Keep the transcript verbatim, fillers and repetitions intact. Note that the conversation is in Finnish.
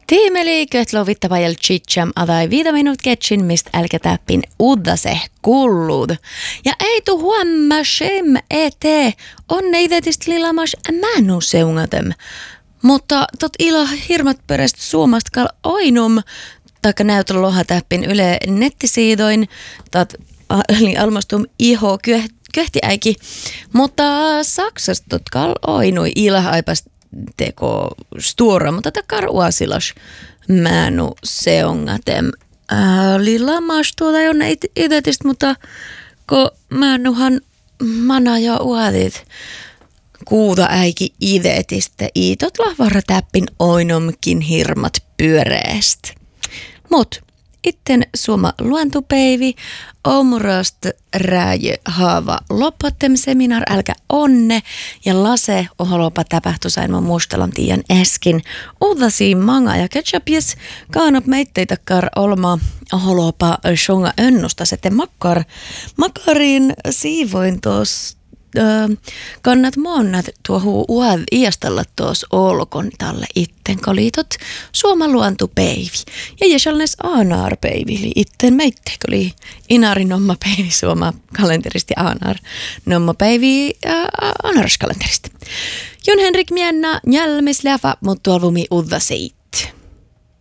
Tiimeli kötloo vittavajal chicham adai viida minut ketsin, mistä älkä täppin uddase kullud. Ja ei tu huomma shem ete, on neitetist lilamas mänu seungatem. Mutta tot ila hirmat perästä suomasta kal oinum, taikka näytellä loha täppin yle nettisiidoin, tat eli almastum iho köhtiäiki. Mutta Saksasta tot kal oinui ila aipas teko stora, mutta takar uasilas mänu seungatem. Lilla maas tuota on idetist, mutta ko mänuhan mana jo uadit kuuta äiki idetistä. Iitot lahvarra täppin oinomkin hirmat pyöreäst. Mut itten suoma luontopeivi omurast rääjö haava loppatem seminar älkä onne ja lase oholopa tapahtusainmo muistelan tiian äsken. Uudasi manga ja ketchupjes kaanop meitteitakar olma oholopa shonga önnusta sitten makkar. Makkarin siivoin tos Öö, kannat monnat tuohuu uad iastalla tuos olkon talle itten kolitot suoma luontopeivi. Ja jesalnes aanar peivi, eli itten meitte, oli inari nomma peivi suoma kalenteristi aanar nomma peivi aanars kalenteristi. Jon Henrik Mienna, njälmis läfä, mut tuolvumi udvasi.